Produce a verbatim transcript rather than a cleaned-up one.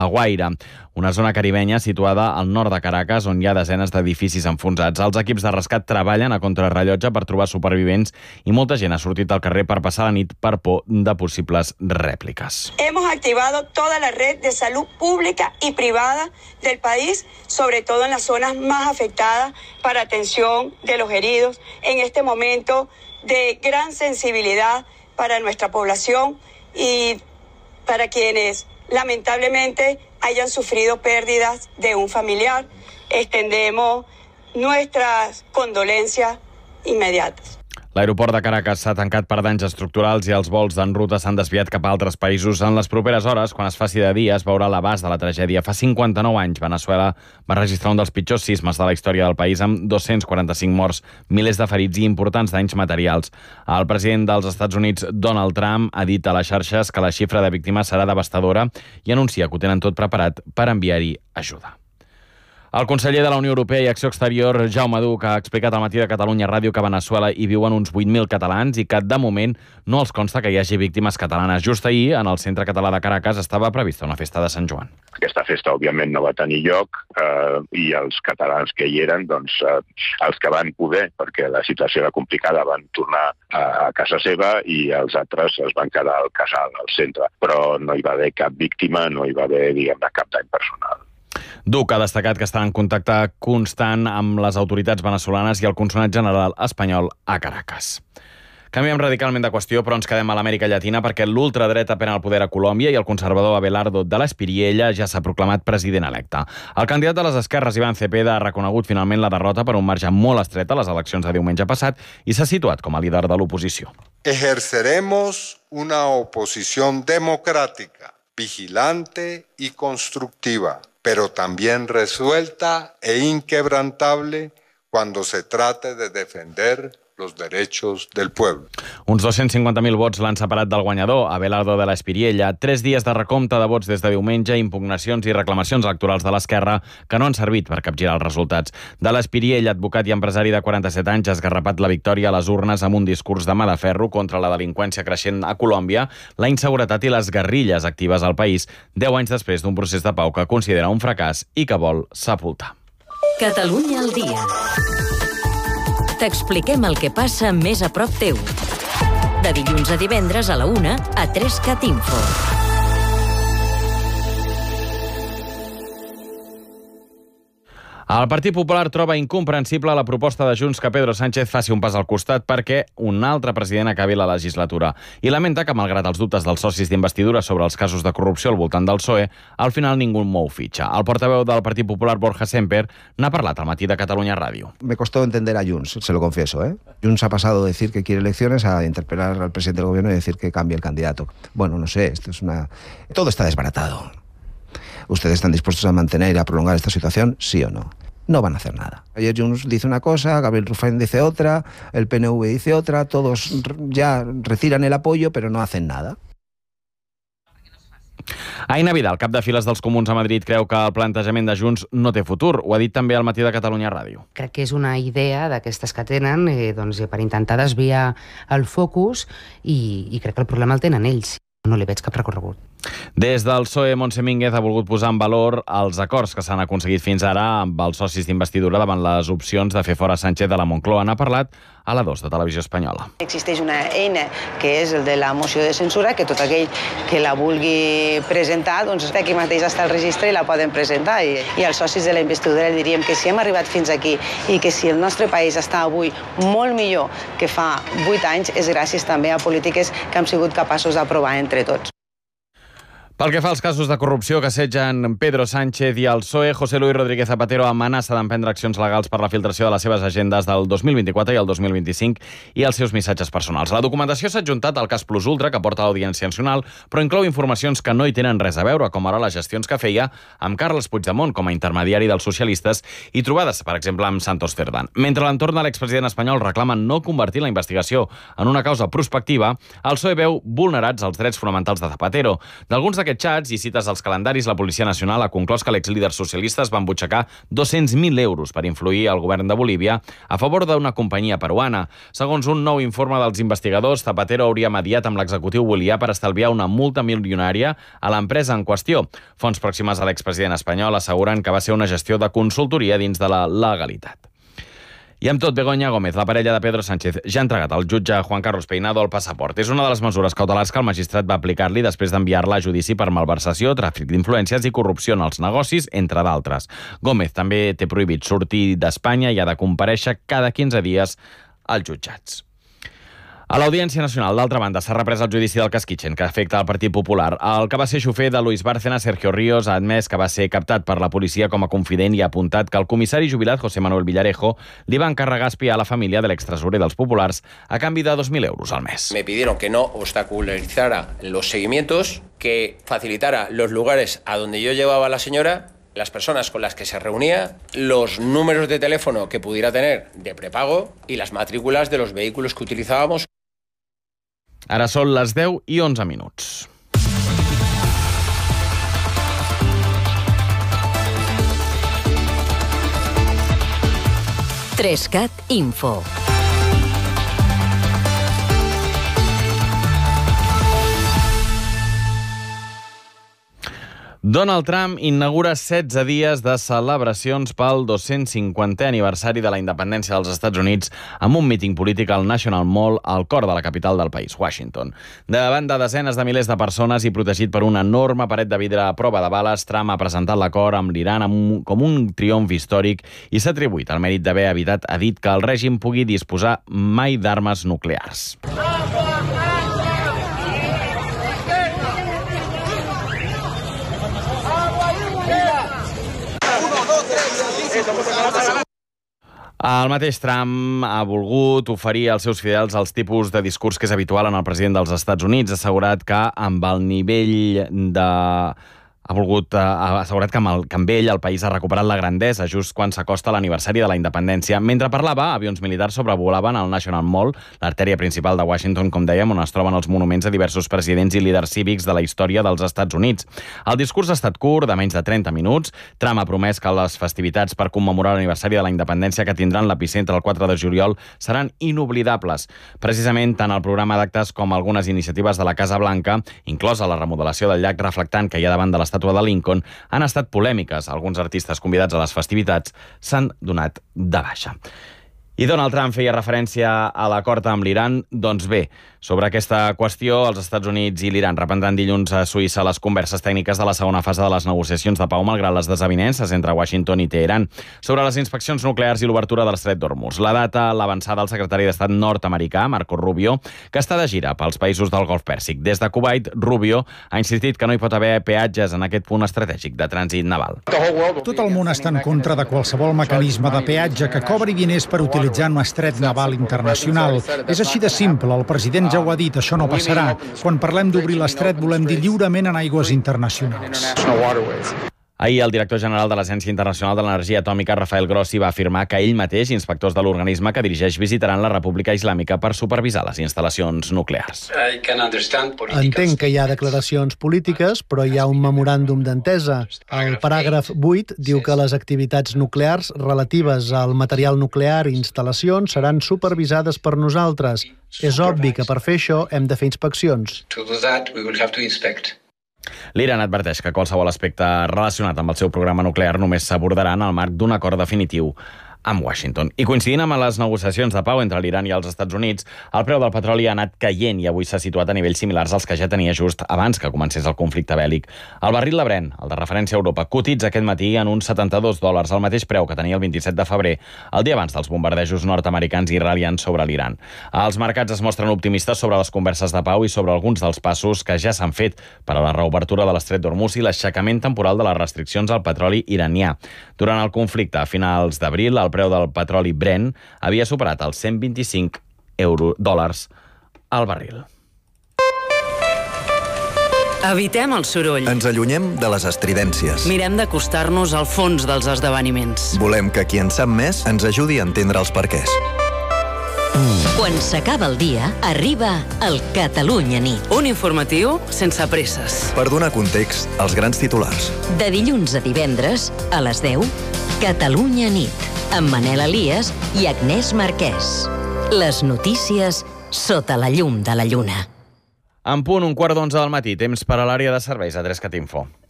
a Guaire, una zona caribenya situada al nord de Caracas, on hi ha desenes d'edificis enfonsats. Els equips de rescat treballen a contrarrellotge per trobar supervivents i molta gent ha sortit al carrer per passar la nit per por de possibles rèpliques. Hemos activado toda la red de salud pública y privada del país, sobre todo en las zonas más afectadas, para atención de los heridos en este momento de gran sensibilidad para nuestra población y para quienes lamentablemente hayan sufrido pérdidas de un familiar. Extendemos nuestras condolencias inmediatas. L'aeroport de Caracas s'ha tancat per danys estructurals i els vols d'en ruta s'han desviat cap a altres països. En les properes hores, quan es faci de dia, es veurà l'abast de la tragèdia. Fa cinquanta-nou anys, Veneçuela va registrar un dels pitjors sismes de la història del país, amb dos-cents quaranta-cinc morts, milers de ferits i importants danys materials. El president dels Estats Units, Donald Trump, ha dit a les xarxes que la xifra de víctimes serà devastadora i anuncia que ho tenen tot preparat per enviar-hi ajuda. El conseller de la Unió Europea i Acció Exterior, Jaume Duch, ha explicat al Matí de Catalunya Ràdio que a Veneçuela hi viuen uns vuit mil catalans i que, de moment, no els consta que hi hagi víctimes catalanes. Just ahir, en el Centre Català de Caracas, estava prevista una festa de Sant Joan. Aquesta festa, òbviament, no va tenir lloc eh, i els catalans que hi eren, doncs, eh, els que van poder, perquè la situació era complicada, van tornar a, a casa seva i els altres es van quedar al casal, al centre. Però no hi va haver cap víctima, no hi va haver, diguem-ne, cap dany personal. Duch ha destacat que estan en contacte constant amb les autoritats veneçolanes i el Consolat General espanyol a Caracas. Canviem radicalment de qüestió, però ens quedem a l'Amèrica Llatina perquè l'ultradreta pren el poder a Colòmbia i el conservador Abelardo de la Espriella ja s'ha proclamat president electe. El candidat de les esquerres, Iván Cepeda, ha reconegut finalment la derrota per un marge molt estret a les eleccions de diumenge passat i s'ha situat com a líder de l'oposició. Ejerceremos una oposición democrática, vigilante y constructiva, pero también resuelta e inquebrantable cuando se trate de defender los derechos del pueblo. Uns dos-cents cinquanta mil vots l'han separat del guanyador, Abelardo de la Espriella. Tres dies de recompte de vots des de diumenge, impugnacions i reclamacions electorals de l'esquerra que no han servit per capgirar els resultats. De la Espriella, advocat i empresari de quaranta-set anys, ha esgarrapat la victòria a les urnes amb un discurs de mà de ferro contra la delinqüència creixent a Colòmbia, la inseguretat i les guerrilles actives al país, deu anys després d'un procés de pau que considera un fracàs i que vol sepultar. Catalunya al dia. T'expliquem el que passa més a prop teu. De dilluns a divendres a la una a tres cat info. El Partit Popular troba incomprensible la proposta de Junts que Pedro Sánchez faci un pas al costat perquè un altre president acabi la legislatura i lamenta que, malgrat els dubtes dels socis d'investidura sobre els casos de corrupció al voltant del P S O E, al final ningú mou fitxa. El portaveu del Partit Popular, Borja Semper, n'ha parlat al Matí de Catalunya Ràdio. Me costó entender a Junts, se lo confieso, ¿eh? Junts ha pasado de decir que quiere elecciones a interpelar al presidente del gobierno y decir que cambie el candidato. Bueno, no sé, esto es una... Todo está desbaratado. ¿Ustedes están dispuestos a mantener y a prolongar esta situación? ¿Sí o no? No van a hacer nada. Ayer Junts dice una cosa, Gabriel Rufián dice otra, el P N V dice otra, todos ya retiran el apoyo, pero no hacen nada. Aina Vidal, cap de files dels Comuns a Madrid, creu que el plantejament de Junts no té futur. Ho ha dit també al Matí de Catalunya Ràdio. Crec que és una idea d'aquestes que tenen eh, doncs, per intentar desviar el focus i, i crec que el problema el tenen ells. No li veig cap recorregut. Des del P S O E, Montse Mínguez ha volgut posar en valor els acords que s'han aconseguit fins ara amb els socis d'investidura davant les opcions de fer fora Sánchez de la Moncloa. N'ha parlat a la dos de Televisió Espanyola. Existeix una eina que és el de la moció de censura, que tot aquell que la vulgui presentar, doncs aquí mateix està el registre i la poden presentar. I, i als socis de la investidura diríem que si hem arribat fins aquí i que si el nostre país està avui molt millor que fa vuit anys, és gràcies també a polítiques que hem sigut capaços d'aprovar entre tots. Pel que fa als casos de corrupció que assetgen Pedro Sánchez i el P S O E, José Luis Rodríguez Zapatero amenaça d'emprendre accions legals per la filtració de les seves agendes del dos mil vint-i-quatre i el dos mil vint-i-cinc i els seus missatges personals. La documentació s'ha adjuntat al cas Plus Ultra, que porta a l'Audiència Nacional, però inclou informacions que no hi tenen res a veure, com ara les gestions que feia amb Carles Puigdemont com a intermediari dels socialistes i trobades, per exemple, amb Santos Cerdán. Mentre l'entorn de l'expresident espanyol reclama no convertir la investigació en una causa prospectiva, el P S O E veu vulnerats els drets fonamentals de Zapatero. D'alguns d'aquests aquests xats i cites als calendaris, la Policia Nacional ha conclòs que l'exlíder socialista es va embutxacar dos-cents mil euros per influir al govern de Bolívia a favor d'una companyia peruana. Segons un nou informe dels investigadors, Zapatero hauria mediat amb l'executiu bolivià per estalviar una multa milionària a l'empresa en qüestió. Fonts pròximes a l'expresident espanyol asseguren que va ser una gestió de consultoria dins de la legalitat. I amb tot, Begoña Gómez, la parella de Pedro Sánchez, ja ha entregat al jutge Juan Carlos Peinado el passaport. És una de les mesures cautelars que el magistrat va aplicar-li després d'enviar-la a judici per malversació, tràfic d'influències i corrupció en els negocis, entre d'altres. Gómez també té prohibit sortir d'Espanya i ha de comparèixer cada quinze dies als jutjats. A l'Audiència Nacional, d'altra banda, s'ha reprès el judici del cas Kitchen, que afecta al Partit Popular. El que va ser xofer de Luis Bárcena, Sergio Ríos, ha admès que va ser captat per la policia com a confident i ha apuntat que el comissari jubilat José Manuel Villarejo li va encarregar espiar a la família de l'extresorer dels Populars a canvi de dos mil euros al mes. Me pidieron que no obstaculizara los seguimientos, que facilitara los lugares a donde yo llevaba a la señora, las personas con las que se reunía, los números de teléfono que pudiera tener de prepago y las matrículas de los vehículos que utilizábamos. Ara són les deu i onze minuts. Trescat Info. Donald Trump inaugura setze dies de celebracions pel dos-cents cinquantè aniversari de la independència dels Estats Units amb un míting polític al National Mall al cor de la capital del país, Washington. Davant de desenes de milers de persones i protegit per una enorme paret de vidre a prova de bales, Trump ha presentat l'acord amb l'Iran com un triomf històric i s'ha atribuït el mèrit d'haver evitat, ha dit, que el règim pugui disposar mai d'armes nuclears. El mateix Trump ha volgut oferir als seus fidels els tipus de discurs que és habitual en el president dels Estats Units. Ha assegurat que amb el nivell de... ha volgut, ha assegurat que amb, el, que amb ell el país ha recuperat la grandesa just quan s'acosta l'aniversari de la independència. Mentre parlava, avions militars sobrevolaven al National Mall, l'artèria principal de Washington, com dèiem, on es troben els monuments a diversos presidents i líders cívics de la història dels Estats Units. El discurs ha estat curt, de menys de trenta minuts. Trump ha promès que les festivitats per commemorar l'aniversari de la independència que tindran l'epicentre el quatre de juliol seran inoblidables. Precisament, tant el programa d'actes com algunes iniciatives de la Casa Blanca, inclosa la remodelació del llac reflectant que hi ha davant de l'estàtua de Lincoln, han estat polèmiques. Alguns artistes convidats a les festivitats s'han donat de baixa. I Donald Trump feia referència a l'acord amb l'Iran. Doncs bé, sobre aquesta qüestió, els Estats Units i l'Iran reprendran dilluns a Suïssa les converses tècniques de la segona fase de les negociacions de pau malgrat les desavinences entre Washington i Teheran sobre les inspeccions nuclears i l'obertura de l'estret d'Hormuz. La data l'ha avançada el secretari d'Estat nord-americà, Marco Rubio, que està de gira pels països del Golf Pèrsic. Des de Kuwait, Rubio ha insistit que no hi pot haver peatges en aquest punt estratègic de trànsit naval. Tot el món està en contra de qualsevol mecanisme de peatge que cobri diners per utilitzar un estret naval internacional. És així de simple, el president ja ho ha dit, això no passarà. Quan parlem d'obrir l'estret volem dir lliurement en aigües internacionals. Ahir el director general de l'Agència Internacional de l'Energia Atòmica, Rafael Grossi, va afirmar que ell mateix i inspectors de l'organisme que dirigeix visitaran la República Islàmica per supervisar les instal·lacions nuclears. Entenc que hi ha declaracions polítiques, però hi ha un memoràndum d'entesa. El paràgraf vuit diu que les activitats nuclears relatives al material nuclear i instal·lacions seran supervisades per nosaltres. És obvi que per fer això hem de fer inspeccions. L'Iran adverteix que qualsevol aspecte relacionat amb el seu programa nuclear només s'abordarà en el marc d'un acord definitiu amb Washington. I coincidint amb les negociacions de pau entre l'Iran i els Estats Units, el preu del petroli ha anat caient i avui s'ha situat a nivells similars als que ja tenia just abans que comencés el conflicte bèl·lic. El barril de Brent, el de referència a Europa, cotitza aquest matí en uns setanta-dos dòlars, el mateix preu que tenia el vint-i-set de febrer, el dia abans dels bombardejos nord-americans i israelians sobre l'Iran. Els mercats es mostren optimistes sobre les converses de pau i sobre alguns dels passos que ja s'han fet per a la reobertura de l'estret d'Hormuz i l'aixecament temporal de les restriccions al petroli iranià. Durant el conflicte, a finals d'abril, el preu del petroli Brent havia superat els cent vint-i-cinc euro, dòlars al barril. Evitem el soroll. Ens allunyem de les estridències. Mirem d'acostar-nos al fons dels esdeveniments. Volem que qui en sap més ens ajudi a entendre els perquès. Quan s'acaba el dia, arriba el Catalunya Nit. Un informatiu sense presses. Per donar context als grans titulars. De dilluns a divendres, a les deu, Catalunya Nit, amb Manel Elias i Agnès Marquès. Les notícies sota la llum de la lluna. En punt, un quart d'onze del matí, temps per a l'àrea de serveis a tres cat info.